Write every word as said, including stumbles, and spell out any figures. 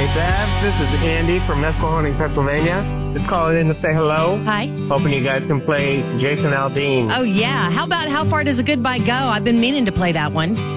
Saints Ave. This is Andy from Nesquehoning, Pennsylvania. Just calling in to say hello. Hi. Hoping you guys can play Jason Aldean. Oh, yeah. How about How Far Does a Goodbye Go? I've been meaning to play that one.